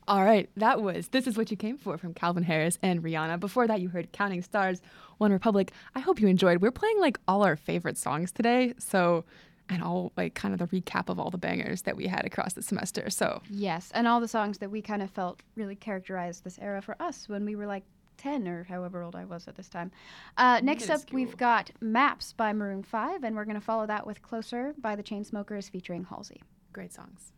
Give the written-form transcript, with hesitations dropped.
All right, that was This Is What You Came For from Calvin Harris and Rihanna. Before that, you heard Counting Stars, One Republic. I hope you enjoyed. We're playing like all our favorite songs today, and all like kind of the recap of all the bangers that we had across the semester. So Yes, and all the songs that we kind of felt really characterized this era for us when we were like 10 or however old I was at this time. Next up, we've got Maps by Maroon 5, and we're going to follow that with Closer by the Chainsmokers featuring Halsey. great songs.